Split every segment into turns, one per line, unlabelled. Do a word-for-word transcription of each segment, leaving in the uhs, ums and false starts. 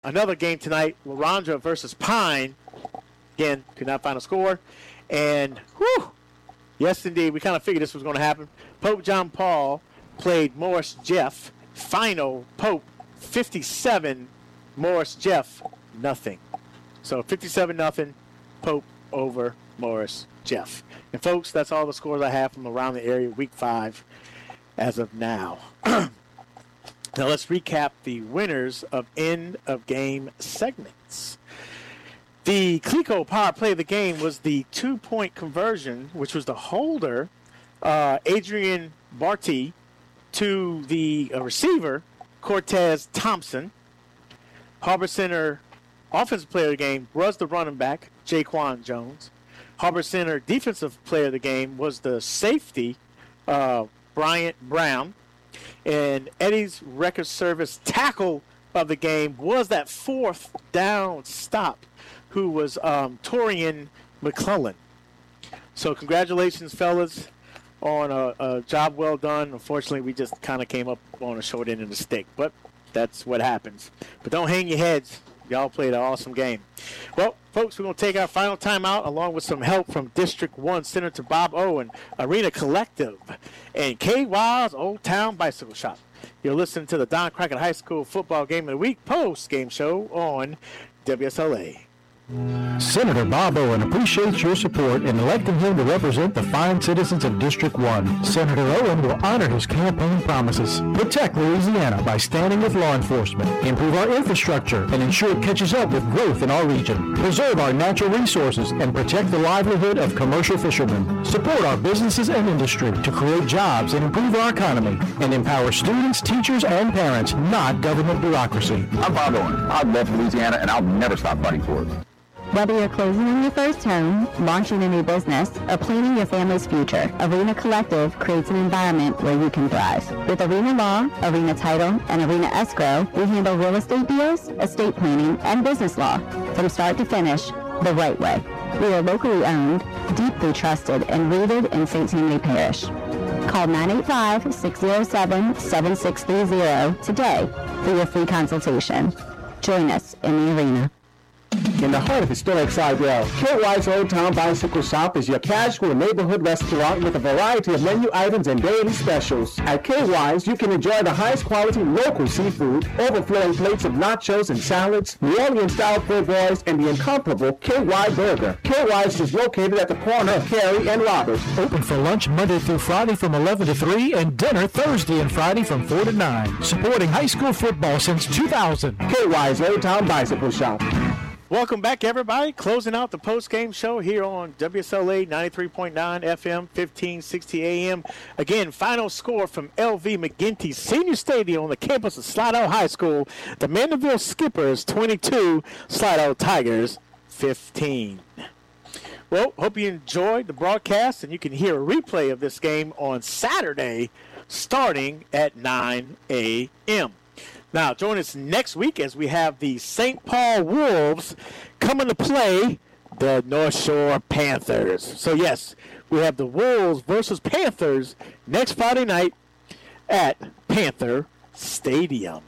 another game tonight, Larandra versus Pine. Again, could not find a score. And, whew, yes, indeed, we kind of figured this was going to happen. Pope John Paul played Morris Jeff. Final, Pope fifty-seven, Morris Jeff, nothing. So fifty-seven nothing, Pope over Morris Jeff. And, folks, that's all the scores I have from around the area, week five, as of now. Now let's recap the winners of end-of-game segments. The Clico power play of the game was the two-point conversion, which was the holder, uh, Adrian Barty, to the uh, receiver, Cortez Thompson. Harbor Center offensive player of the game was the running back, Jaquan Jones. Harbor Center defensive player of the game was the safety, uh, Bryant Brown. And Eddie's record service tackle of the game was that fourth down stop, who was um, Torian McClellan. So congratulations, fellas, on a, a job well done. Unfortunately, we just kind of came up on a short end of the stick, but that's what happens. But don't hang your heads. Y'all played an awesome game. Well, folks, we're going to take our final timeout along with some help from District one Senator Bob Owen, Arena Collective, and K Y's Old Town Bicycle Shop. You're listening to the Don Crockett High School Football Game of the Week post-game show on W S L A.
Senator Bob Owen appreciates your support in electing him to represent the fine citizens of District one. Senator Owen will honor his campaign promises, protect Louisiana by standing with law enforcement, improve our infrastructure, and ensure it catches up with growth in our region, preserve our natural resources, and protect the livelihood of commercial fishermen, support our businesses and industry to create jobs and improve our economy, and empower students, teachers, and parents, not government bureaucracy.
I'm Bob Owen. I love Louisiana, and I'll never stop fighting for it.
Whether you're closing on your first home, launching a new business, or planning your family's future, Arena Collective creates an environment where you can thrive. With Arena Law, Arena Title, and Arena Escrow, we handle real estate deals, estate planning, and business law from start to finish the right way. We are locally owned, deeply trusted, and rooted in Saint Tammany Parish. Call nine eight five, six zero seven, seven six three zero today for your free consultation. Join us in the arena.
In the heart of historic Sidewell, K Y's Old Town Bicycle Shop is your casual neighborhood restaurant with a variety of menu items and daily specials. At K Y's, you can enjoy the highest quality local seafood, overflowing plates of nachos and salads, New Orleans-style po' boys, and the incomparable K Y Burger. K Y's is located at the corner of Cary and Robert.
Open for lunch Monday through Friday from eleven to three and dinner Thursday and Friday from four to nine. Supporting high school football since two thousand.
K Y's Old Town Bicycle Shop.
Welcome back, everybody. Closing out the post-game show here on W S L A ninety-three point nine F M, fifteen sixty A M. Again, final score from L V McGinty Senior Stadium on the campus of Slidell High School. The Mandeville Skippers, twenty-two. Slidell Tigers, fifteen. Well, hope you enjoyed the broadcast, and you can hear a replay of this game on Saturday starting at nine A M Now, join us next week as we have the Saint Paul Wolves coming to play the North Shore Panthers. So, yes, we have the Wolves versus Panthers next Friday night at Panther Stadium.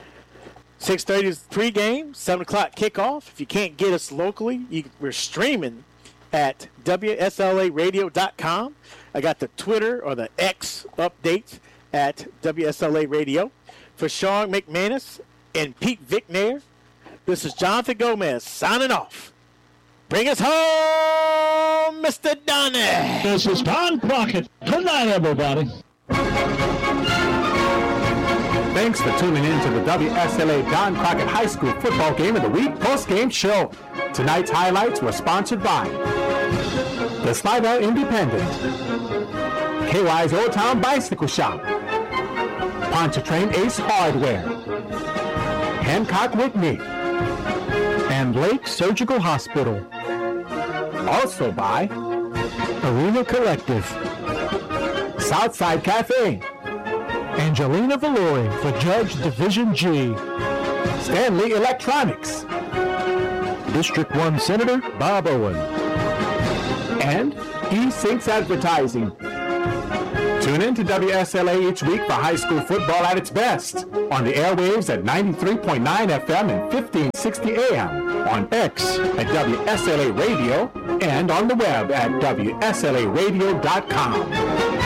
six thirty is pregame, seven o'clock kickoff. If you can't get us locally, you, we're streaming at W S L A radio dot com. I got the Twitter or the X updates at W S L A Radio. For Sean McManus and Pete Vicknair, this is Jonathan Gomez signing off. Bring us home, Mister Donnie.
This is Don Crockett. Good night, everybody.
Thanks for tuning in to the W S L A Don Crockett High School Football Game of the Week post-game show. Tonight's highlights were sponsored by the Slidell Independent, K Y's Old Town Bicycle Shop, Pontchartrain Ace Hardware, Hancock Whitney, and Lake Surgical Hospital. Also by Arena Collective, Southside Cafe, Angelina Valori for Judge Division G, Stanley Electronics, District one Senator Bob Owen, and E-Syncs Advertising. Tune in to W S L A each week for high school football at its best. On the airwaves at ninety-three point nine F M and fifteen sixty A M. On X at W S L A Radio and on the web at W S L A radio dot com.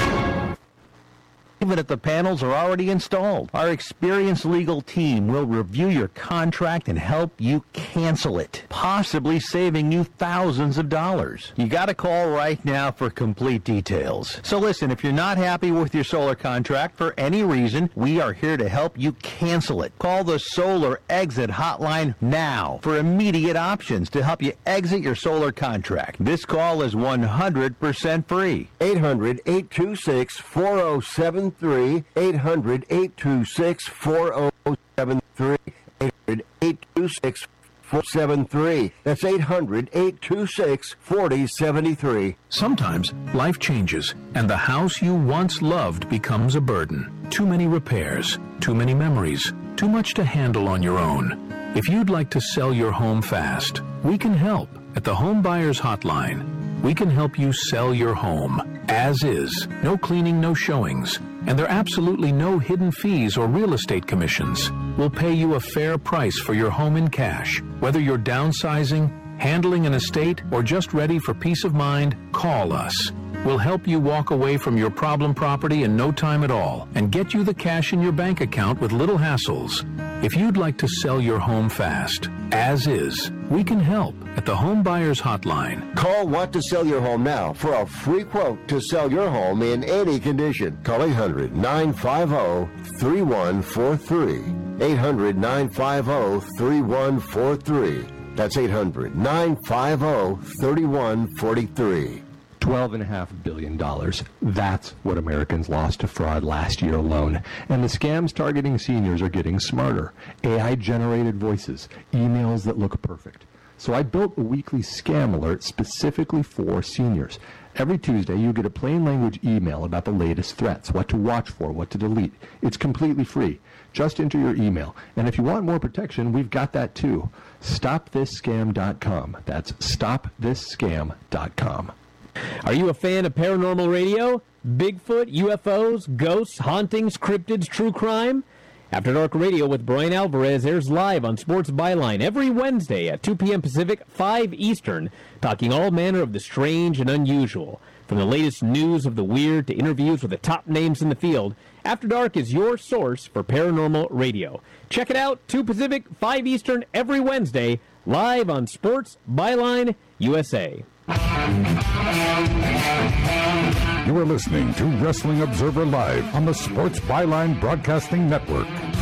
Even if the panels are already installed, our experienced legal team will review your contract and help you cancel it, possibly saving you thousands of dollars. You got to call right now for complete details. So listen, if you're not happy with your solar contract for any reason, we are here to help you cancel it. Call the Solar Exit Hotline now for immediate options to help you exit your solar contract. This call is one hundred percent free.
eight hundred, eight two six, four oh seven three, eight hundred, eight two six, four oh seven three, eight hundred, eight two six, four oh seven three. That's eight hundred, eight two six, four oh seven three.
Sometimes life changes and the house you once loved becomes a burden. Too many repairs, too many memories, too much to handle on your own. If you'd like to sell your home fast, we can help at the Home Buyers Hotline. We can help you sell your home as is, no cleaning, no showings, and there are absolutely no hidden fees or real estate commissions. We'll pay you a fair price for your home in cash. Whether you're downsizing, handling an estate, or just ready for peace of mind, call us. We'll help you walk away from your problem property in no time at all and get you the cash in your bank account with little hassles. If you'd like to sell your home fast, as is, we can help at the Home Buyers Hotline.
Call Want to Sell Your Home now for a free quote to sell your home in any condition. Call eight hundred, nine five zero, three one four three. eight hundred, nine five zero, three one four three. That's eight hundred, nine five zero, three one four three.
twelve point five billion dollars. That's what Americans lost to fraud last year alone. And the scams targeting seniors are getting smarter. A I-generated voices, emails that look perfect. So I built a weekly scam alert specifically for seniors. Every Tuesday, you get a plain language email about the latest threats, what to watch for, what to delete. It's completely free. Just enter your email. And if you want more protection, we've got that too. stop this scam dot com. That's stop this scam dot com.
Are you a fan of paranormal radio? Bigfoot, U F Os, ghosts, hauntings, cryptids, true crime? After Dark Radio with Brian Alvarez airs live on Sports Byline every Wednesday at two p.m. Pacific, five Eastern, talking all manner of the strange and unusual. From the latest news of the weird to interviews with the top names in the field, After Dark is your source for paranormal radio. Check it out, two Pacific, five Eastern, every Wednesday, live on Sports Byline U S A.
You are listening to Wrestling Observer Live on the Sports Byline Broadcasting Network.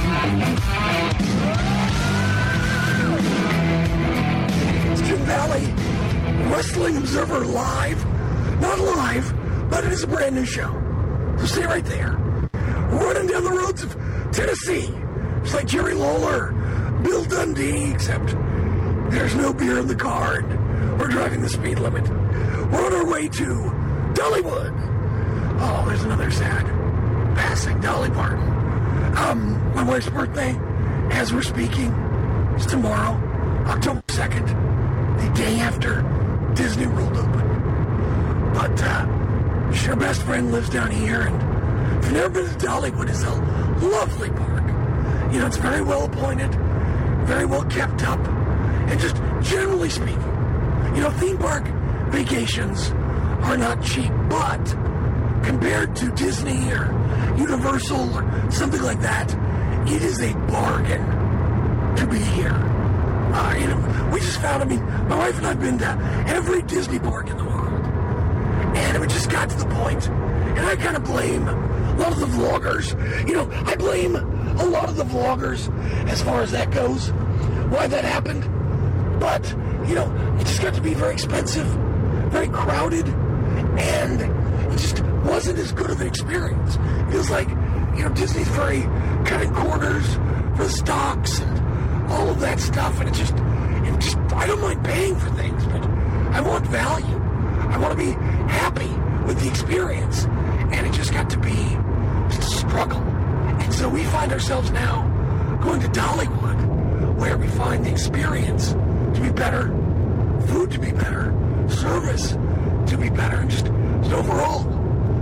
It's Jim Valley, Wrestling Observer Live. Not live, but it is a brand new show. So stay right there. Running down the roads of Tennessee. It's like Jerry Lawler, Bill Dundee, except there's no beer in the car and we're driving the speed limit. We're on our way to Dollywood. Oh, there's another sad passing, Dolly Parton. Um, my wife's birthday, as we're speaking, is tomorrow, October second, the day after Disney World opened. But, uh, her best friend lives down here, and if you've never been to Dollywood, it's a lovely park. You know, it's very well appointed, very well kept up, and just generally speaking, you know, theme park vacations are not cheap, but compared to Disney or Universal or something like that, it is a bargain to be here. Uh, you know, we just found, I mean, my wife and I have been to every Disney park in the world, and it just got to the point, and I kind of blame a lot of the vloggers. You know, I blame a lot of the vloggers as far as that goes, why that happened. But, you know, it just got to be very expensive, very crowded, and it just wasn't as good of an experience. It was like, you know, Disney's very cutting corners for the stocks and all of that stuff, and it just, it just, I don't mind paying for things, but I want value. I want to be happy with the experience, and it just got to be just a struggle. And so we find ourselves now going to Dollywood, where we find the experience to be better, food to be better, service to be better, and just, just overall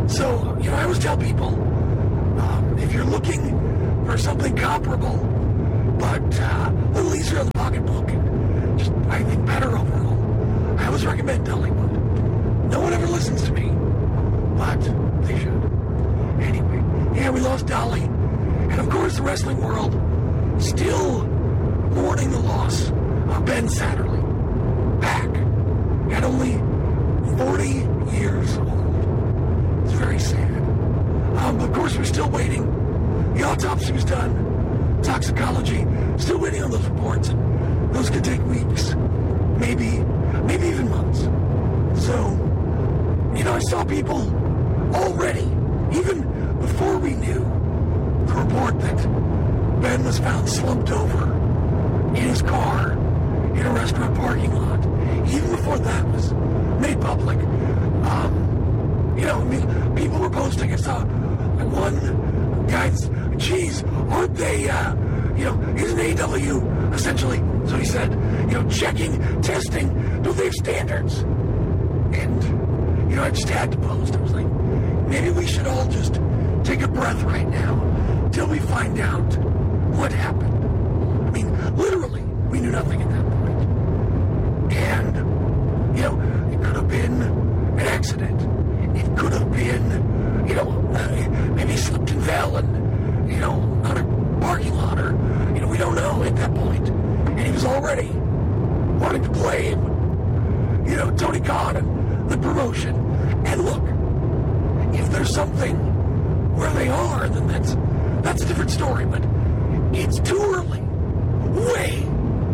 So, you know, I always tell people, um, if you're looking for something comparable, but uh, a little easier on the pocketbook, and just, I think, better overall, I always recommend Dollywood. No one ever listens to me, but they should. Anyway, yeah, we lost Dolly, and of course the wrestling world still mourning the loss of Ben Satterley, back at only forty years old. It's very sad. Um, of course, we're still waiting. The autopsy was done. Toxicology, still waiting on those reports. Those could take weeks, maybe, maybe even months. So, you know, I saw people already, even before we knew the report that Ben was found slumped over in his car in a restaurant parking lot. Even before that was made public, um, you know, I mean, people were posting. I saw one guy's, geez, aren't they, uh, you know, isn't A E W essentially, so he said, you know, checking, testing, don't they have standards? And, you know, I just had to post. I was like, maybe we should all just take a breath right now till we find out what happened. I mean, literally, we knew nothing at that point. And, you know, it could have been an accident. It could have been, you know, uh, maybe he slipped and fell and, you know, on a parking lot, or, you know, we don't know at that point. And he was already wanting to blame, you know, Tony Khan and the promotion. And look, if there's something where they are, then that's that's a different story. But it's too early, way,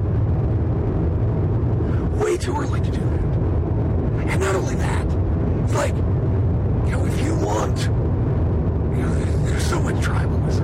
way too early to do that. And not only that, it's like, you know, if you want, you know, there's, there's so much tribalism,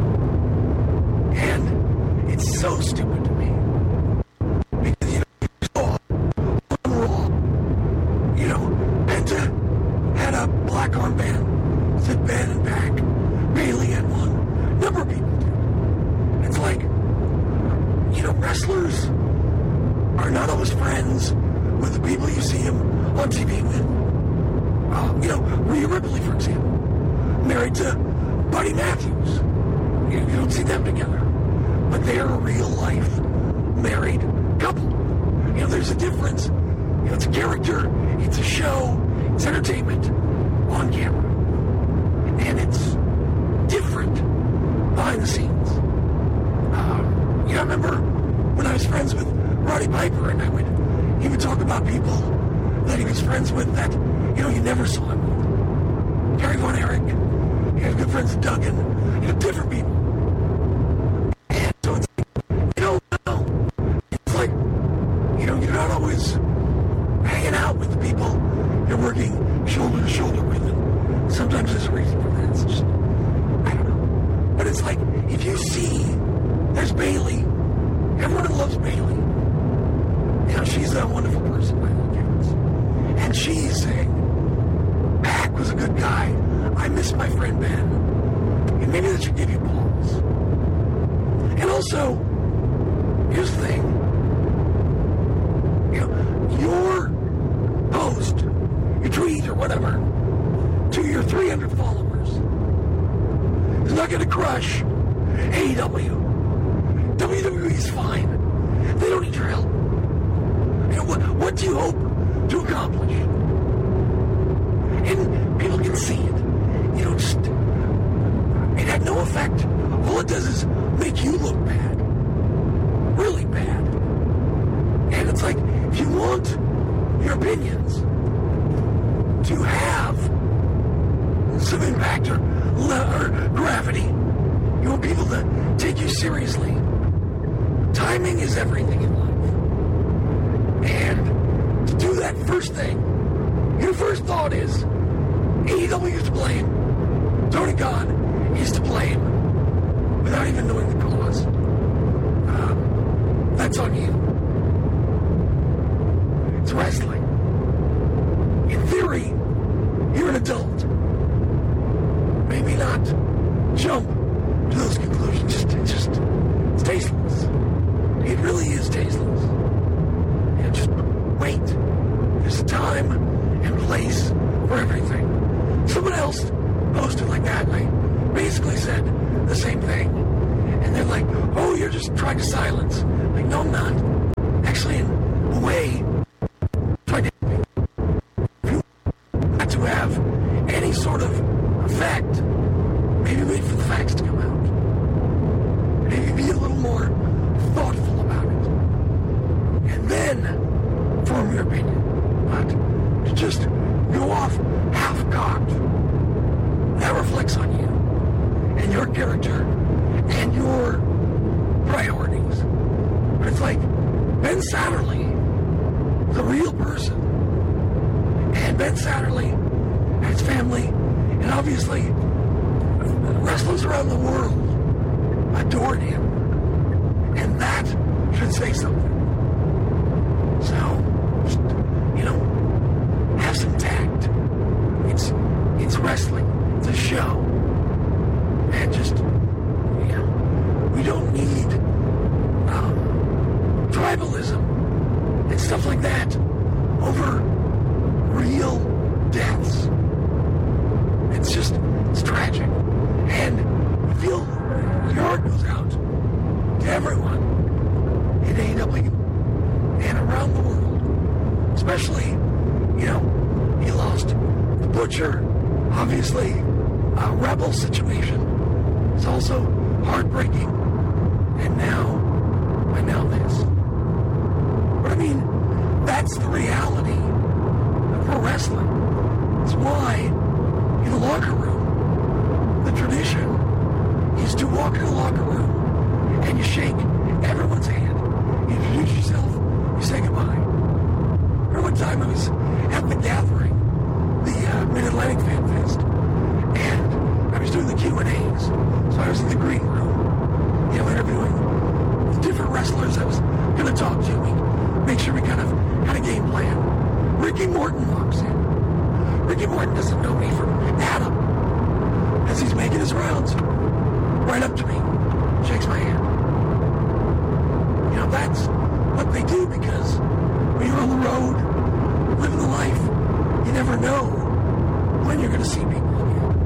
and it's so stupid to me. Because, you know, you saw on Raw, you know, Penta had a black armband, said Ben and back, Bailey had one, a number of people did. It's like, you know, wrestlers are not always friends with the people you see them on T V with. Uh, you know, Rhea Ripley, for example, married to Buddy Matthews. You, you don't see them together, but they are a real-life married couple. You know, there's a difference. You know, it's a character, it's a show, it's entertainment on camera, and it's different behind the scenes. Um, you know, I remember when I was friends with Roddy Piper, and I would, he would talk about people that he was friends with that, you know, you never saw him with. Gary Von Erich, he had good friends with Duggan, you know, different people. And so it's like, you don't know. It's like, you know, you're not always hanging out with the people you're working shoulder to shoulder with. And sometimes there's a reason for that. It's just, I don't know. But it's like, if you see, there's Bailey. Everyone loves Bailey. You know, she's a wonderful person by all accounts. And she's saying, Pac was a good guy. I miss my friend Ben. And maybe that should give you pause. And also, here's the thing. You know, your post, your tweet or whatever, to your three hundred followers is not going to crush A E W. W W E is fine. They don't need your help. You know, what, what do you hope to accomplish? And people can see it. You know, just, it had no effect. All it does is make you look bad. Really bad. And it's like, if you want your opinions to have some impact or, or gravity, you want people to take you seriously, timing is everything in life. And to do that first thing, your first thought is, A E W is to blame. Tony Khan is to blame. Without even knowing the cause. Um, that's on you. It's wrestling. In theory, you're an adult. Maybe not jump to those conclusions. Just, it's just, it's tasteless. It really is tasteless. And just wait. There's a time and place for everything. Someone else posted like that, and I basically said the same thing. And they're like, oh, you're just trying to silence. Like, no, I'm not. Actually, in a way, trying to, if you want to have any sort of effect, maybe wait for the facts to come out. Maybe be a little more thoughtful about it. And then form your opinion. But to just go off half-cocked, that reflects on you and your character and your priorities. But it's like Ben Satterley, the real person, and Ben Satterley and his family, and obviously wrestlers around the world adored him. And that should say something. So, just, you know, have some tact. It's it's wrestling. It's a show. And just, you know, we don't need um, tribalism and stuff like that over real deaths. It's just, it's tragic. And I feel your heart goes out to everyone in A E W and around the world. Especially, you know, he lost the Butcher, obviously, a Rebel situation. It's also heartbreaking. And now, and now this. But I mean, that's the reality of pro wrestling. It's why, in the locker room, the tradition is to walk in the locker room and you shake everyone's hand. You introduce yourself, you say goodbye. I remember one time I was at the gathering, the uh, Mid-Atlantic Fan Fest, and I was doing the Q and A's. So I was in the green room, you know, interviewing the different wrestlers I was going to talk to. We make sure we kind of had a game plan. Ricky Morton walks in. Ricky Morton doesn't know me from Adam. As he's making his rounds, right up to me, shakes my hand. You know, that's what they do, because when you're on the road, living the life, you never know when you're going to see people again.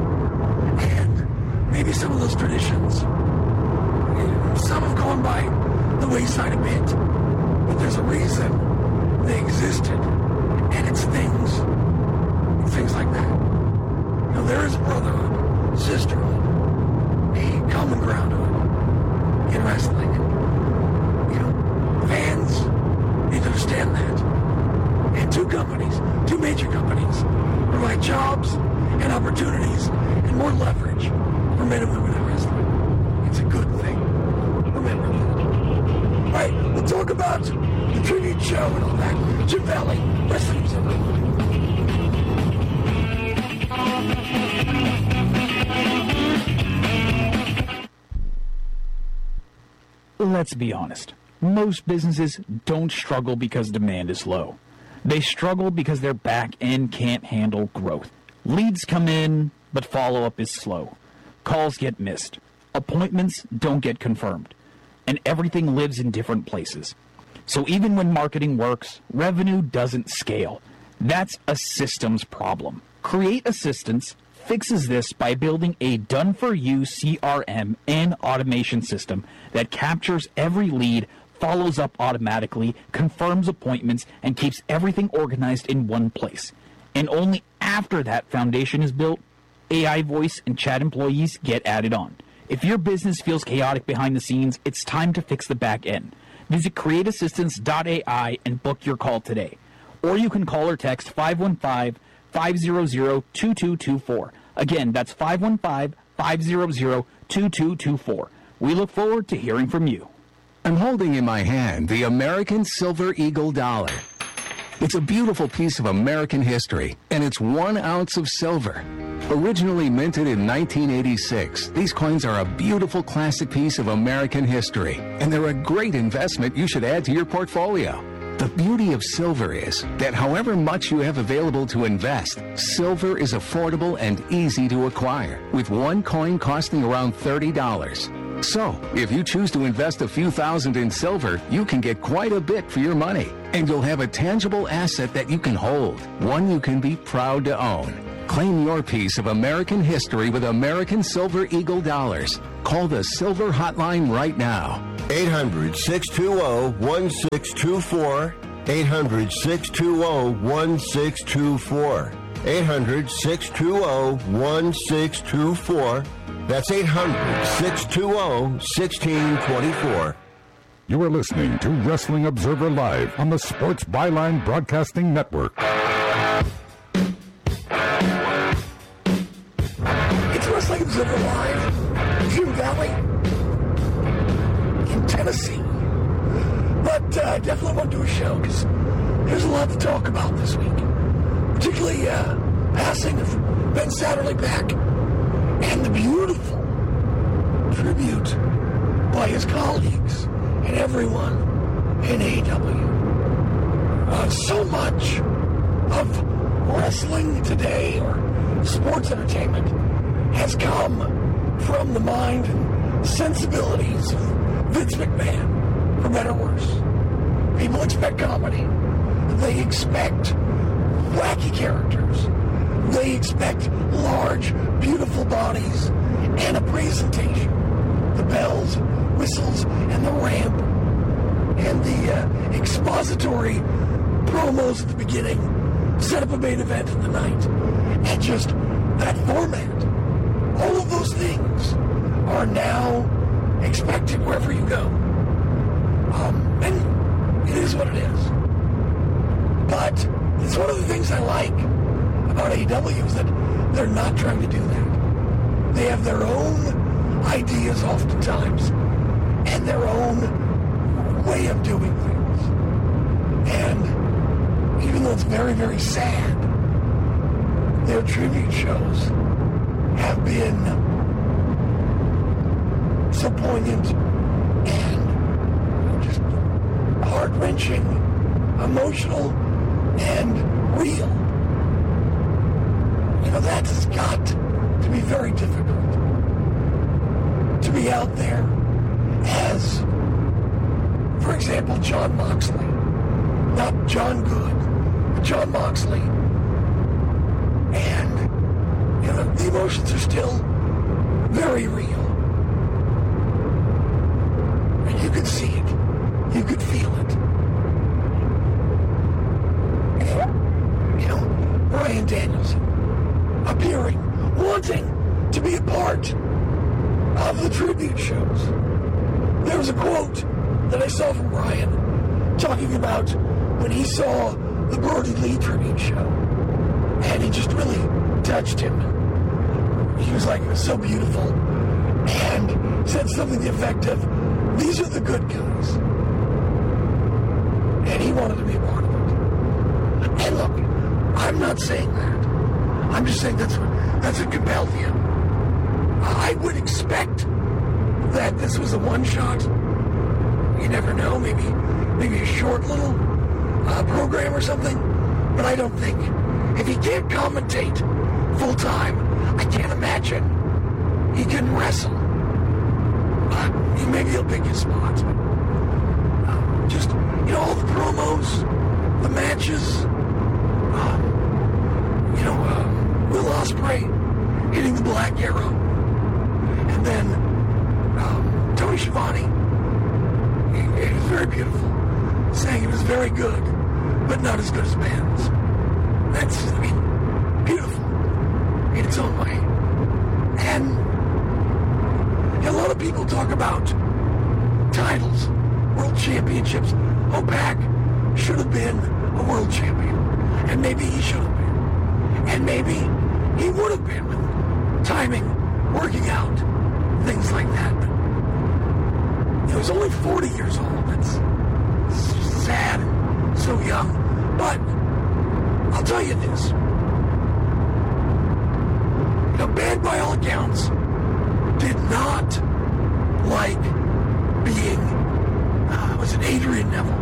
And maybe some of those traditions, some have gone by the wayside a bit, but there's a reason they existed, and it's things, things like that. You know, there is brotherhood, sisterhood, a common groundhood in wrestling. You know, fans need to understand that. And two companies, two major companies, provide jobs and opportunities and more leverage for men and women in wrestling. It's a good thing. Remember that. All right, we'll talk about the tribute show and all that. Jim Valley, Wrestling Observer.
Let's be honest. Most businesses don't struggle because demand is low. They struggle because their back end can't handle growth. Leads come in, but follow-up is slow. Calls get missed. Appointments don't get confirmed. And everything lives in different places. So even when marketing works, revenue doesn't scale. That's a systems problem. Create Assistance fixes this by building a done-for-you C R M and automation system that captures every lead, follows up automatically, confirms appointments, and keeps everything organized in one place. And only after that foundation is built, A I voice and chat employees get added on. If your business feels chaotic behind the scenes, it's time to fix the back end. Visit create assistance dot A I and book your call today. Or you can call or text five one five, five zero zero, two two two four. Again, that's five one five, five zero zero, two two two four. We look forward to hearing from you.
I'm holding in my hand the American Silver Eagle dollar. It's a beautiful piece of American history, and it's one ounce of silver. Originally minted in nineteen eighty-six, these coins are a beautiful classic piece of American history, and they're a great investment you should add to your portfolio. The beauty of silver is that however much you have available to invest, silver is affordable and easy to acquire, with one coin costing around thirty dollars. So, if you choose to invest a few thousand in silver, you can get quite a bit for your money, and you'll have a tangible asset that you can hold, one you can be proud to own. Claim your piece of American history with American Silver Eagle dollars. Call the Silver Hotline right now.
eight hundred, six two zero, one six two four. eight hundred, six two zero, one six two four. eight hundred, six two zero, one six two four. That's eight hundred, six two zero, one six two four.
You are listening to Wrestling Observer Live on the Sports Byline Broadcasting Network.
It's Wrestling Observer Live, June Valley, in Tennessee. But uh, I definitely want to do a show because there's a lot to talk about this week. Particularly uh, passing of Ben Satterley back and the beautiful tribute by his colleagues and everyone in A E W. Uh, so much of wrestling today, or sports entertainment, has come from the mind and sensibilities of Vince McMahon, for better or worse. People expect comedy. They expect wacky characters. They expect large, beautiful bodies and a presentation. The bells, whistles, and the ramp, and the uh, expository promos at the beginning set up a main event of the night. And just that format. All of those things are now expected wherever you go. Um, and it is what it is. But it's one of the things I like about A E W is that they're not trying to do that. They have their own ideas oftentimes and their own way of doing things. And even though it's very, very sad, their tribute shows have been so poignant and just heart-wrenching, emotional, and real. You know, that has got to be very difficult. To be out there as, for example, Jon Moxley. Not John Good, but Jon Moxley. And, you know, the emotions are still very real. And you could see it. You could feel it. And, you know, Bryan Danielson appearing, wanting to be a part of the tribute shows. There was a quote that I saw from Bryan talking about when he saw the Brody Lee tribute show, and he just really touched him. He was like, it was so beautiful, and said something to the effect of, these are the good guys. And he wanted to be a part of it. And look, I'm not saying that. I'm just saying that's what, that's what compelled him. I would expect that this was a one-shot. You never know, maybe maybe a short little uh, program or something. But I don't think, if he can't commentate full-time, I can't imagine he can wrestle. Uh, maybe he'll pick his spots. But, uh, just, you know, all the promos, the matches, uh, you know, uh, Will Ospreay hitting the Black Arrow. And then um, Tony Schiavone, it, it was very beautiful, saying it was very good, but not as good as Ben's. That's, I mean, beautiful in its own way. And a lot of people talk about titles, world championships. O P A C should have been a world champion, and maybe he should have been, and maybe he would have been with timing, working out, things like that. But he was only forty years old. It's, it's sad and so young. But I'll tell you this. You know, Ben, by all accounts, did not like being, uh, was it Adrian Neville?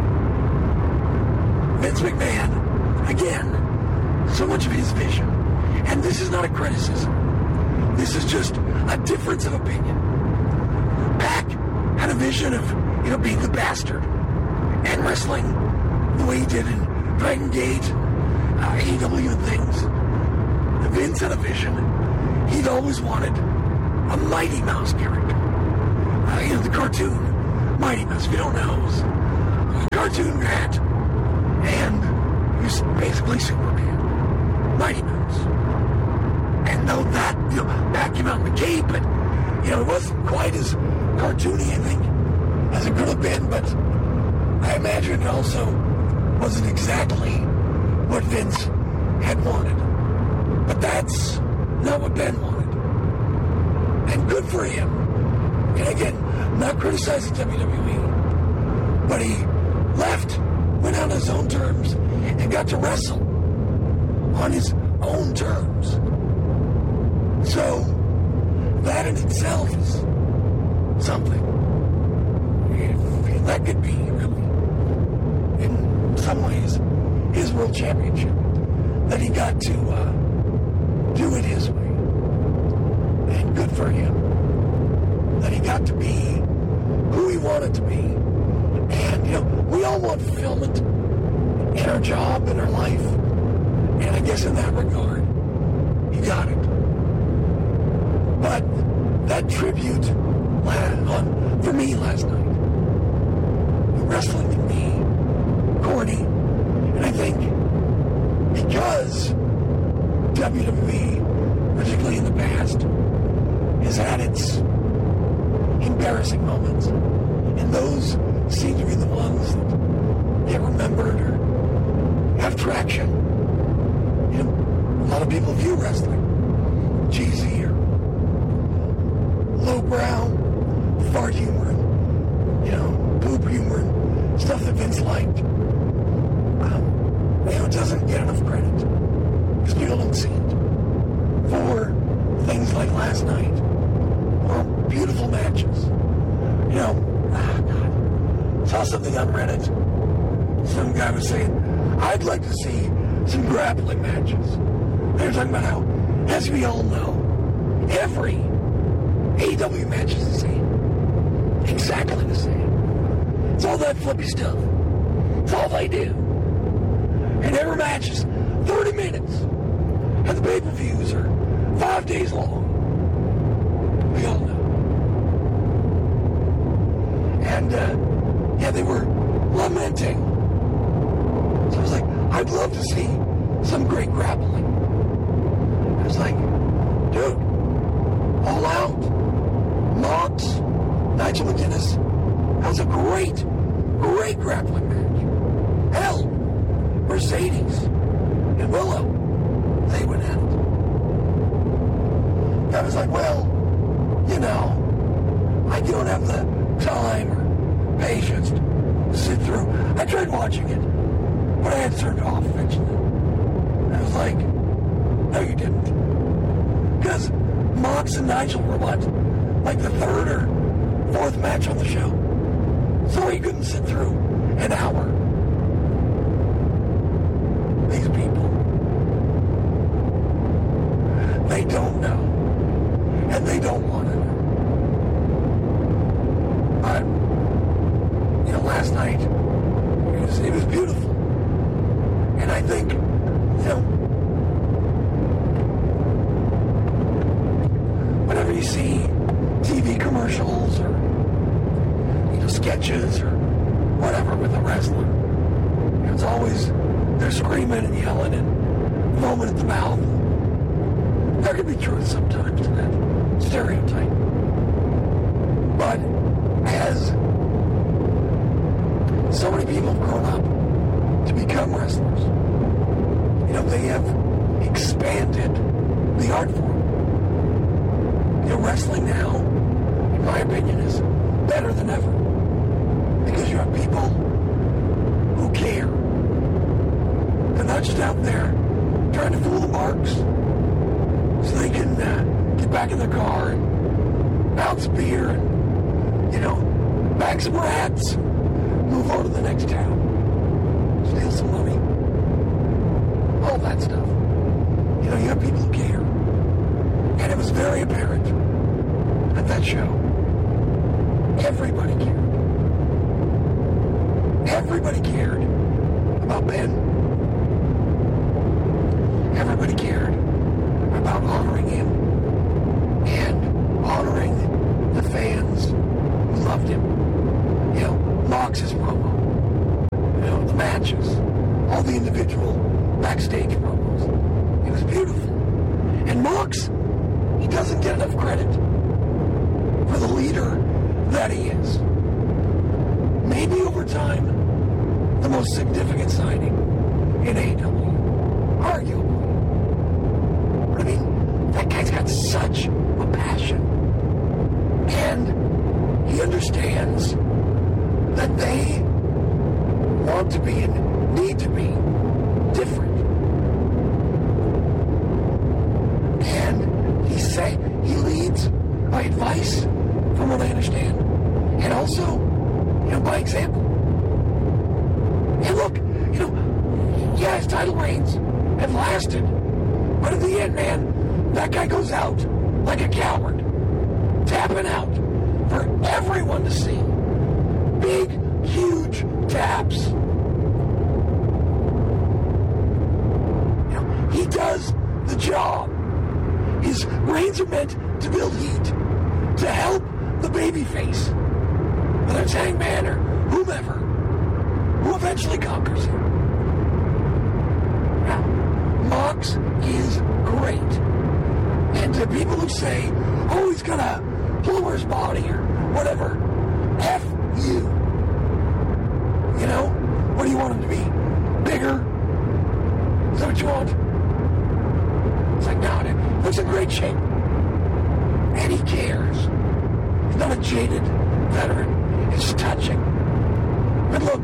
Vince McMahon, again, so much of his vision. And this is not a criticism. This is just a difference of opinion. Pac had a vision of, you know, being the bastard and wrestling the way he did in Dragon Gate, uh, A E W and things. Vince had a vision. He'd always wanted a Mighty Mouse character. Uh, you know, the cartoon Mighty Mouse, if you don't know, was a cartoon rat. And he was basically Superman. Mighty Mouse. And though that, you know, back him out in the cape, but, you know, it wasn't quite as cartoony, I think, as it could have been, but I imagine it also wasn't exactly what Vince had wanted. But that's not what Ben wanted. And good for him. And again, not criticizing W W E, but he left, went on his own terms, and got to wrestle on his own terms. So, that in itself is something. If that could be, really, in some ways, his world championship. That he got to uh, do it his way. And good for him. That he got to be who he wanted to be. And, you know, we all want fulfillment in our job, in our life. And I guess in that regard, he got it. But that tribute on, for me last night, wrestling to me, corny, and I think because W W E, particularly in the past, has had its embarrassing moments, and those seem to be the ones that get remembered or have traction. You know, a lot of people view wrestling cheesy or lowbrow, fart humor, and, you know, poop humor, and stuff that Vince liked. Um, you know, it doesn't get enough credit because people don't see it. For things like last night, or beautiful matches. You know, ah, God, saw something on Reddit. Some guy was saying, I'd like to see some grappling matches. They were talking about how, as we all know, every A E W match is the same. Exactly the same. It's all that flippy stuff. It's all they do. And every match is thirty minutes. And the pay-per-views are five days long. We all know. And, uh, yeah, they were lamenting. So I was like, I'd love to see some great grappling. I was like, dude, All Out, Mox, Nigel McGuinness. That was a great, great grappling match. Hell, Mercedes and Willow, they went at it. I was like, well, you know, I don't have the time or patience to sit through. I tried watching it, but I had turned off eventually. I was like, no, you didn't. Because Mox and Nigel were what? Like the third or fourth match on the show. So he couldn't sit through an hour. These people, they don't know. And they don't want to know. But, you know, last night, it was, it was beautiful. And I think, you know, whenever you see T V commercials or, you know, sketches or whatever with a wrestler, it's always, they're screaming and yelling and foaming at the mouth. There can be truth sometimes to that stereotype. But as so many people have grown up to become wrestlers, you know, they have expanded the art form. You know, wrestling now, in my opinion, is better than ever. Because you have people who care. They're not just out there trying to fool the marks so they can uh, get back in their car and bounce beer and, you know, bag some rats and move on to the next town. Steal some money. All that stuff. You know, you have people who care. And it was very apparent at that show. Everybody cared. Everybody cared about Ben. Everybody cared about honoring him and honoring the fans who loved him. You know, Mox's promo, you know, the matches, all the individual backstage promos. It was beautiful. And Mox, he doesn't get enough credit for the leader that he is. Maybe over time, the most significant signing in A E W, arguably. But I mean, that guy's got such a passion. And he understands that they want to be and need to be different. And he say he leads by advice, from what I understand, and also, you know, by example. And look, you know, yeah, his title reigns have lasted, but at the end, man, that guy goes out like a coward, tapping out for everyone to see. Big, huge taps. You know, he does the job. His reigns are meant to build heat, to help the babyface, whether it's Hangman or whomever, who eventually conquers him. Now, Mox is great. And to people who say, oh, he's got a plumber's body or whatever, F you. You know? What do you want him to be? Bigger? Is that what you want? It's like, no, dude, looks in great shape. And he cares. He's not a jaded veteran. It's touching. But look,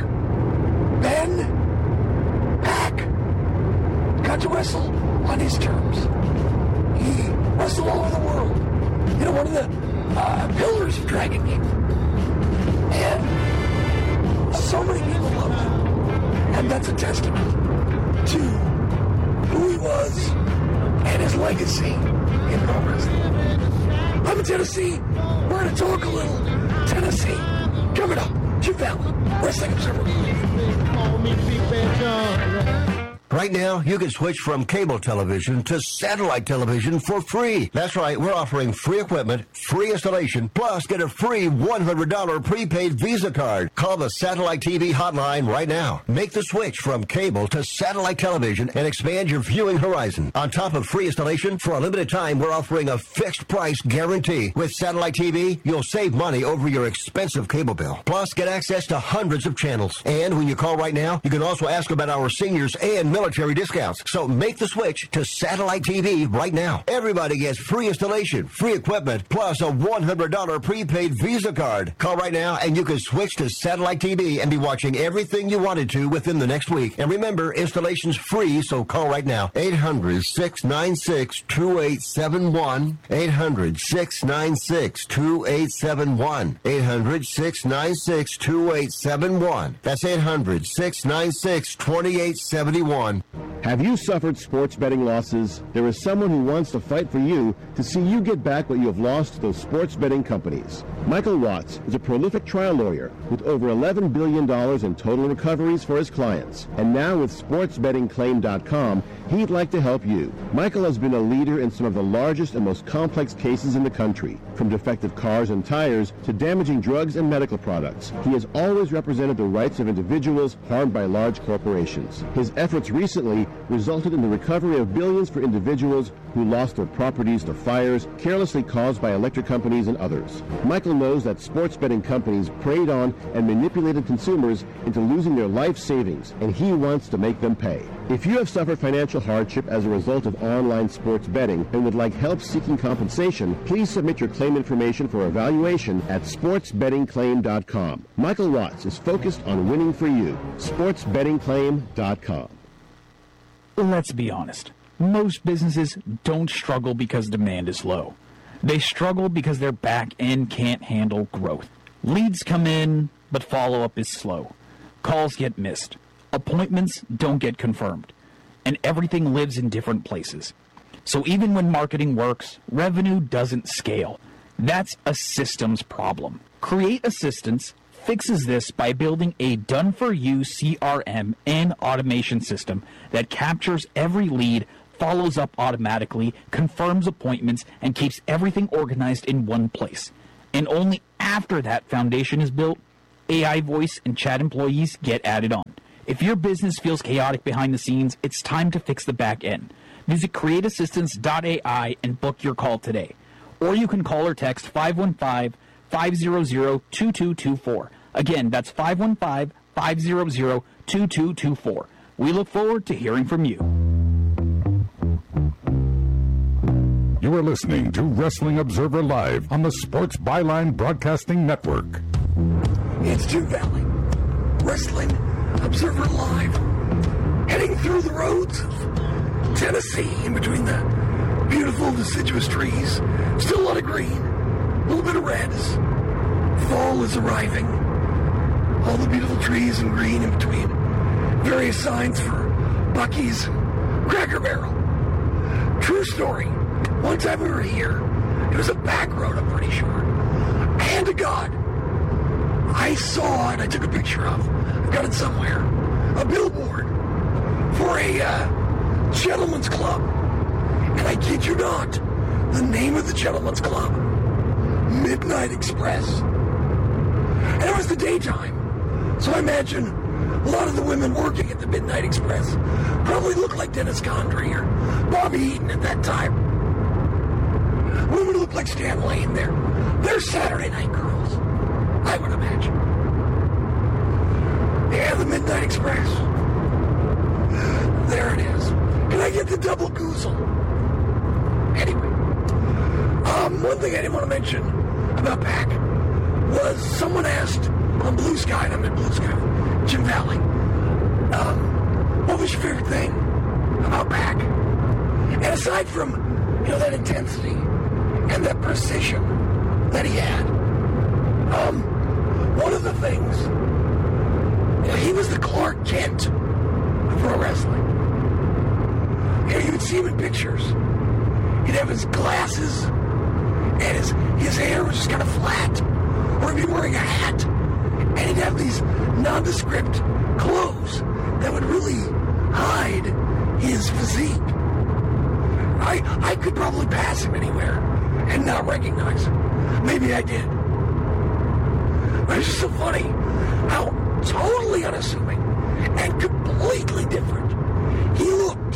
Ben Pack got to wrestle on his terms. He wrestled all over the world. You know, one of the uh, pillars of Dragon Gate. And so many people loved him. And that's a testament to who he was and his legacy in pro wrestling. I'm in Tennessee. We're going to talk a little Tennessee. Coming up, Jim Valley, Wrestling Observer.
Right now, you can switch from cable television to satellite television for free. That's right, we're offering free equipment, free installation, plus get a free one hundred dollars prepaid Visa card. Call the Satellite T V hotline right now. Make the switch from cable to satellite television and expand your viewing horizon. On top of free installation, for a limited time, we're offering a fixed price guarantee. With Satellite T V, you'll save money over your expensive cable bill. Plus, get access to hundreds of channels. And when you call right now, you can also ask about our seniors and military discounts. So make the switch to Satellite T V right now. Everybody gets free installation, free equipment, plus a one hundred dollars prepaid Visa card. Call right now and you can switch to Satellite T V and be watching everything you wanted to within the next week. And remember, installation's free, so call right now. eight hundred, six nine six, two eight seven one. eight hundred, six nine six, two eight seven one. eight hundred, six nine six, two eight seven one. That's eight hundred, six nine six, two eight seven one.
Have you suffered sports betting losses? There is someone who wants to fight for you to see you get back what you have lost to those sports betting companies. Michael Watts is a prolific trial lawyer with over eleven billion dollars in total recoveries for his clients. And now with sports betting claim dot com, he'd like to help you. Michael has been a leader in some of the largest and most complex cases in the country, from defective cars and tires to damaging drugs and medical products. He has always represented the rights of individuals harmed by large corporations. His efforts recently resulted in the recovery of billions for individuals who lost their properties to fires carelessly caused by electric companies and others. Michael knows that sports betting companies preyed on and manipulated consumers into losing their life savings, and he wants to make them pay. If you have suffered financial hardship as a result of online sports betting and would like help seeking compensation, please submit your claim information for evaluation at sports betting claim dot com. Michael Watts is focused on winning for you. sports betting claim dot com.
Let's be honest. Most businesses don't struggle because demand is low. They struggle because their back end can't handle growth. Leads come in, but follow-up is slow. Calls get missed. Appointments don't get confirmed. And everything lives in different places. So even when marketing works, revenue doesn't scale. That's a systems problem. Create Assistance fixes this by building a done-for-you C R M and automation system that captures every lead, follows up automatically, confirms appointments, and keeps everything organized in one place. And only after that foundation is built, A I voice and chat employees get added on. If your business feels chaotic behind the scenes, it's time to fix the back end. Visit create assistance dot A I and book your call today. Or you can call or text five one five, five zero zero, two two two four. Again, that's five one five, five zero zero, two two two four. We look forward to hearing from you.
You are listening to Wrestling Observer Live on the Sports Byline Broadcasting Network.
It's Jim Valley, Wrestling Observer Live, heading through the roads of Tennessee, in between the beautiful deciduous trees. Still a lot of green, a little bit of red as fall is arriving. All the beautiful trees and green in between. Various signs for Buc-ee's and Cracker Barrel. True story. One time we were here, it was a back road, I'm pretty sure. Hand to God, I saw, and I took a picture of, I've got it somewhere, a billboard for a uh, gentleman's club. And I kid you not, the name of the gentleman's club, Midnight Express. And it was the daytime, so I imagine a lot of the women working at the Midnight Express probably looked like Dennis Condrey or Bobby Eaton at that time. Women look like Stan Lane. They're, they're Saturday night girls, I would imagine. Yeah, the Midnight Express. There it is. Can I get the double goozle? Anyway, um, one thing I didn't want to mention about Pac was someone asked on Blue Sky, and I'm in Blue Sky, Jim Valley, um, what was your favorite thing about Pac? And aside from, you know, that intensity and that precision that he had, um, one of the things, you know, he was the Clark Kent of pro wrestling. You know, you would see him in pictures. He'd have his glasses, and his, his hair was just kind of flat, or he'd be wearing a hat, and he'd have these nondescript clothes that would really hide his physique. I I could probably pass him anywhere and not recognize him. Maybe I did. But it's just so funny how totally unassuming and completely different he looked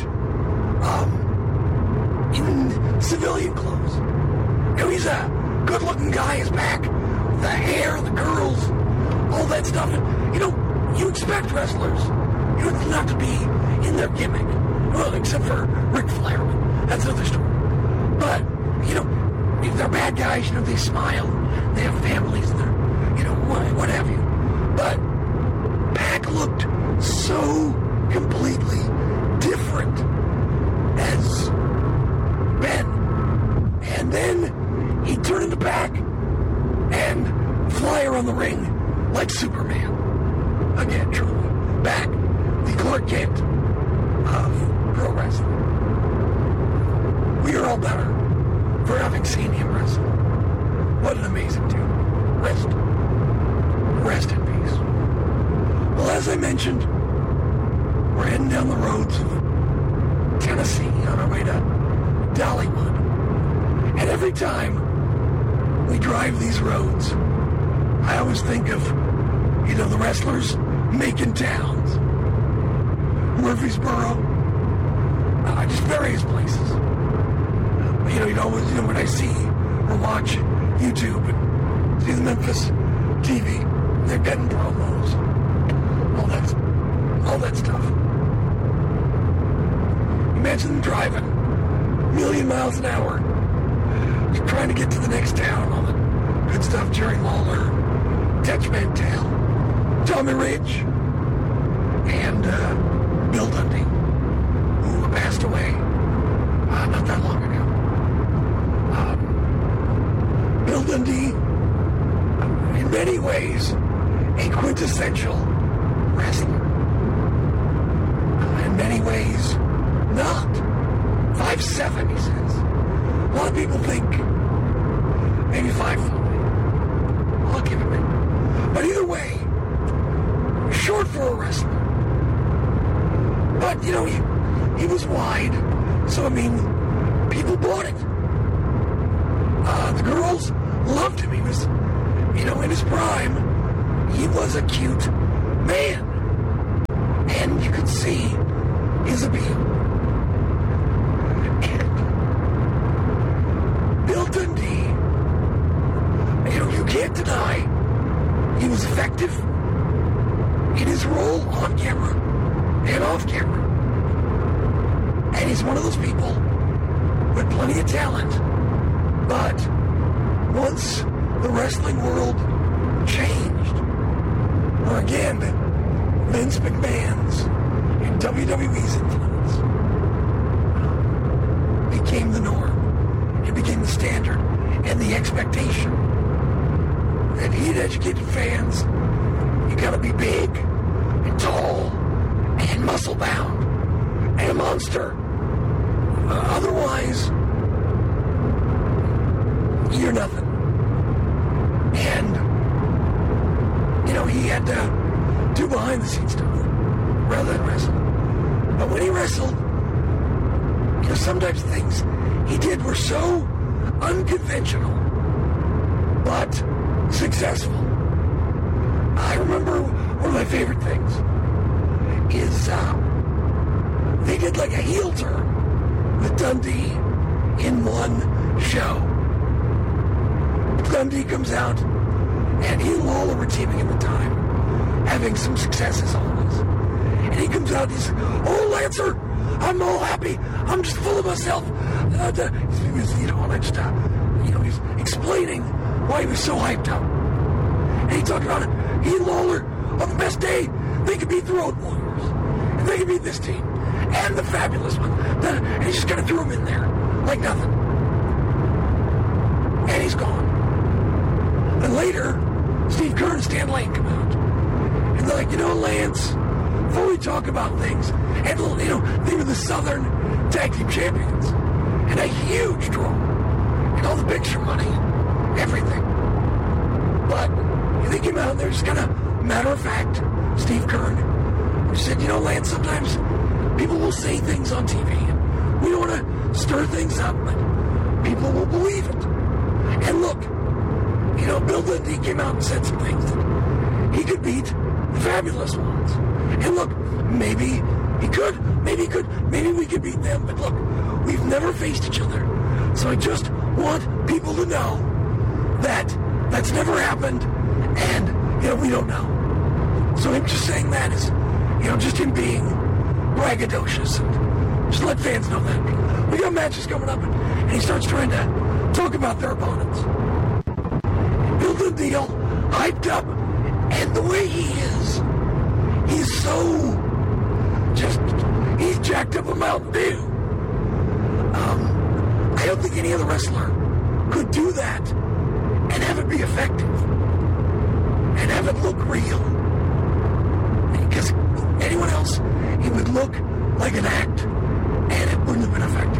um, in civilian clothes. You know, he's a good-looking guy, his back, the hair, the curls, all that stuff. And, you know, you expect wrestlers, you know, not to be in their gimmick. Well, except for Ric Flair. That's another story. But, you know, if they're bad guys, you know, they smile, they have families, and they're, you know, what, what have you. But Pac looked so completely different as Ben. And then he turned into Pac and fly around the ring like Superman. Again, truly. Pac, the Clark Kent of pro wrestling. We are all better for having seen him wrestle. What an amazing dude. Rest. Rest in peace. Well, as I mentioned, we're heading down the roads of Tennessee on our way to Dollywood. And every time we drive these roads, I always think of, you know, the wrestlers making towns. Murfreesboro, uh, just various places. You know, you'd always, you know, when I see or watch YouTube and see the Memphis T V, they're getting promos, all that, all that stuff. Imagine them driving a million miles an hour, just trying to get to the next town, all the good stuff. Jerry Lawler, Tetch Mantell, Tommy Rich, and uh, Bill Dundee, who passed away uh, not that long ago. Um, Bill Dundee, in many ways, a quintessential wrestler. Uh, in many ways, not. five seven, he says. A lot of people think maybe five five. I'll give him it. But either way, short for a wrestler. But, you know, he, he was wide, So, I mean, people bought it. Uh, the girls loved him. He was, you know, in his prime. He was a cute man. And you could see his appeal. And Bill Dundee, you know, you can't deny he was effective in his role on camera and off camera. And he's one of those people with plenty of talent. But once the wrestling world changed, or again, Vince McMahon's and W W E's influence became the norm. It became the standard and the expectation that he'd educated fans. You gotta be big and tall and muscle bound and a monster. Uh, otherwise, you're nothing. And, you know, he had to do behind the scenes stuff rather than wrestle. But when he wrestled, you know, sometimes things he did were so unconventional, but successful. I remember one of my favorite things is uh, they did like a heel turn with Dundee in one show. Dundee comes out, and he and Lawler were teaming at the time, having some successes always. And he comes out and he's, oh, Lancer, I'm all happy. I'm just full of myself. Uh, the, he was, you know, and just, uh, you know, he's explaining why he was so hyped up. And he talked about it. He and Lawler, on the best day, they could beat the Road Warriors. And they could beat this team. And the Fabulous One. And he just kind of threw him in there like nothing. And he's gone. And later, Steve Keirn and Stan Lane come out. And they're like, you know, Lance, before we talk about things, and, you know, they were the Southern Tag Team Champions. And a huge draw. And all the picture money. Everything. But they came out and they're just kind of matter of fact. Steve Keirn who said, you know, Lance, sometimes people will say things on T V. And we don't want to stir things up, but people will believe it. And look, you know, Bill Dundee came out and said some things that he could beat the Fabulous Ones. And look, maybe he could, maybe he could, maybe we could beat them. But look, we've never faced each other. So I just want people to know that that's never happened. And, you know, we don't know. So him just saying that is, you know, just him being braggadocious. And just let fans know that. We got matches coming up, and, and he starts trying to talk about their opponents. Bill Dundee all hyped up, and the way he is, he's so just, he's jacked up a Mountain Dew. Um, I don't think any other wrestler could do that and have it be effective and have it look real. Because anyone else, it would look like an act and it wouldn't have been effective.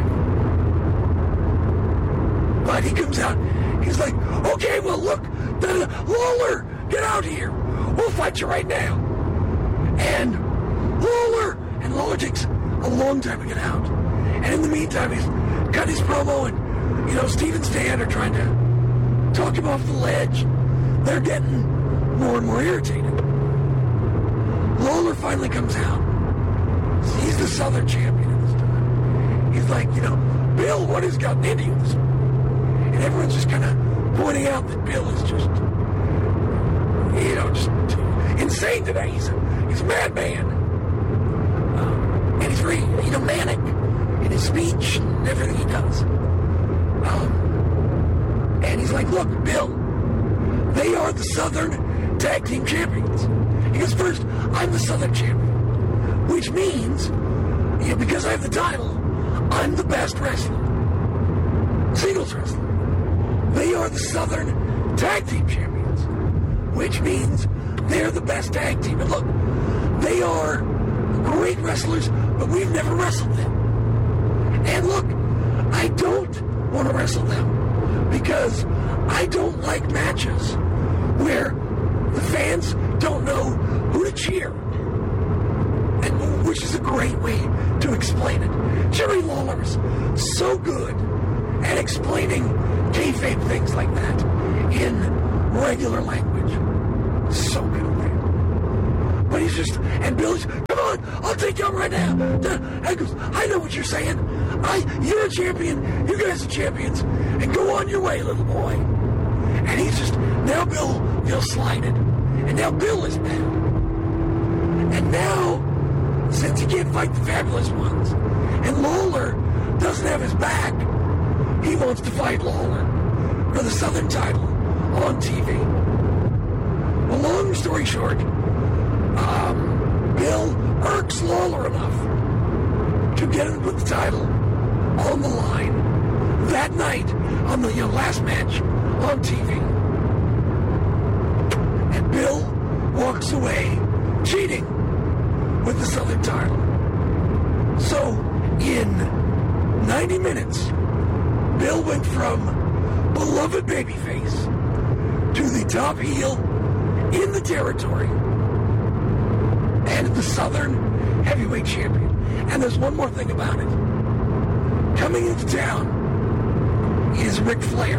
But he comes out, he's like, okay, well, look, the, Lawler, get out here. We'll fight you right now. And Lawler, and Lawler takes a long time to get out. And in the meantime, he's got his promo, and, you know, Steve and Stan are trying to talk him off the ledge. They're getting more and more irritated. Lawler finally comes out. He's the Southern champion at this time. He's like, you know, Bill, what has gotten into you this morning? And everyone's just kind of pointing out that Bill is just, you know, just insane today. He's a, he's a madman. Um, and he's very, you know, manic in his speech and everything he does. Um, and he's like, look, Bill, they are the Southern Tag Team Champions. He goes, first, I'm the Southern Champion. Which means, you know, because I have the title, I'm the best wrestler. Singles wrestler. They are the Southern Tag Team Champions. Which means they're the best tag team. And look, they are great wrestlers, but we've never wrestled them. And look, I don't want to wrestle them because I don't like matches where the fans don't know who to cheer. And we're which is a great way to explain it. Jerry Lawler is so good at explaining kayfabe things like that in regular language. So good at that. But he's just, and Billy's, come on, I'll take you out right now. I goes, I know what you're saying. I, you're a champion, you guys are champions, and go on your way, little boy. And he's just, now Bill feels slighted. And now Bill is mad. And now, since he can't fight the Fabulous Ones, and Lawler doesn't have his back, he wants to fight Lawler for the Southern title on T V. Well, long story short, um, Bill irks Lawler enough to get him to put the title on the line that night on the you know, last match on T V. And Bill walks away cheating with the Southern title. So, in ninety minutes, Bill went from beloved babyface to the top heel in the territory and the Southern heavyweight champion. And there's one more thing about it. Coming into town is Ric Flair.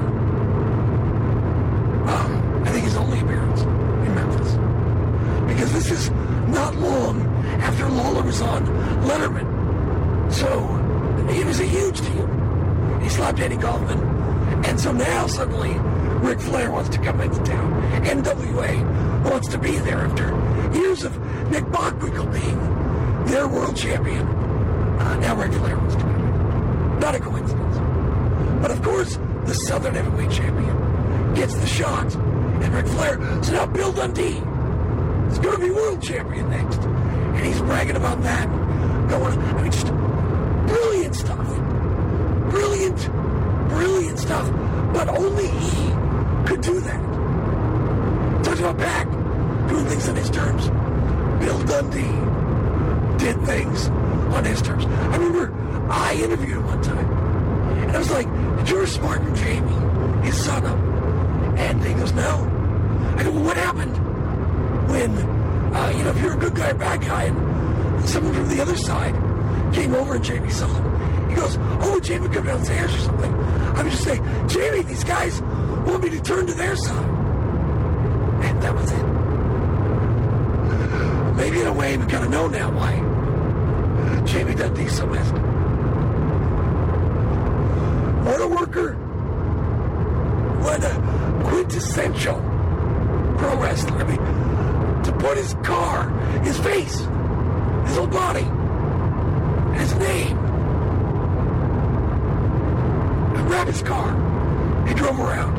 Um, I think his only appearance in Memphis. Because this is not long after Lawler was on Letterman. So, he was a huge deal. He slapped Eddie Kaufman. And so now, suddenly, Ric Flair wants to come into town. N W A wants to be there after years of Nick Bockwinkel being their world champion. Uh, now Ric Flair wants to be there. Not a coincidence. But of course, the Southern Heavyweight Champion gets the shot. And Ric Flair, so now Bill Dundee is going to be world champion next. And he's bragging about that. Going, I mean, just brilliant stuff. Brilliant, brilliant stuff. But only he could do that. Talks about back, doing things on his terms. Bill Dundee did things on his terms. I remember I interviewed him one time. And I was like, did you ever smarten Jamie, his son, up? And he goes, no. I go, well, what happened when, uh, you know, if you're a good guy or bad guy and someone from the other side came over and Jamie saw him? He goes, oh, Jamie come downstairs or something. I would just say, Jamie, these guys want me to turn to their side. And that was it. Maybe in a way we kind of know now why Jamie Dundee's so messed up. What a worker. What a quintessential pro wrestler. I mean, to put his car, his face, his whole body, and his name, and wrap his car, he drove around.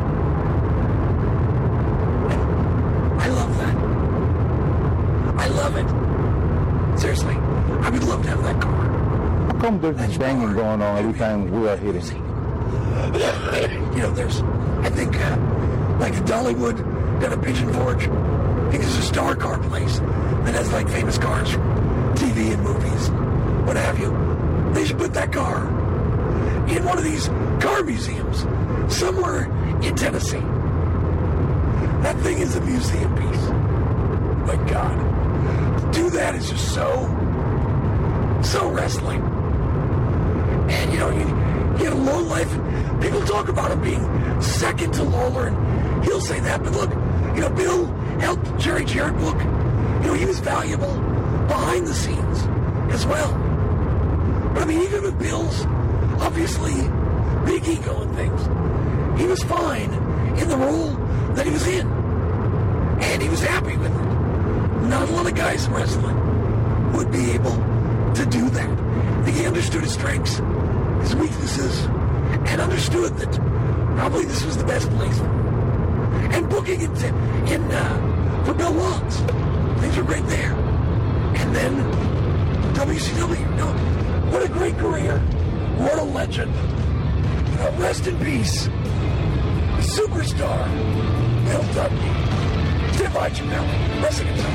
And I love that. I love it. Seriously, I would love to have that car.
How come there's this banging going on every time we are hitting?
You know, there's, I think, uh, like Dollywood down at Pigeon Forge. I think there's a star car place that has like famous cars from T V and movies, what have you. They should put that car in one of these car museums somewhere in Tennessee. That thing is a museum piece. My God. To do that is just so, so wrestling. And, you know, you, he had a long life. People talk about him being second to Lawler, and he'll say that. But look, you know, Bill helped Jerry Jarrett book. You know, he was valuable behind the scenes as well. But I mean, even with Bill's obviously big ego and things, he was fine in the role that he was in. And he was happy with it. Not a lot of guys in wrestling would be able to do that. I think he understood his strengths, his weaknesses, and understood that probably this was the best place for him. And booking it in, uh, for Bill Watts, things were great there. And then W C W, you know, what a great career. What a legend. Uh, rest in peace. Superstar Bill Dundee. Stand by, Jim Malley. Wrestling